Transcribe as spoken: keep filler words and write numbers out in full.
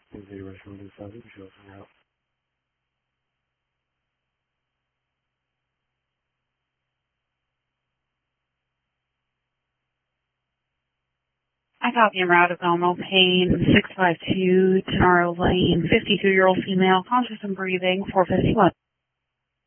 Zero from the south, shows out. I copy en route abdominal pain, six five two, Tenaro Lane, fifty-two-year-old female, conscious and breathing, four fifty-one.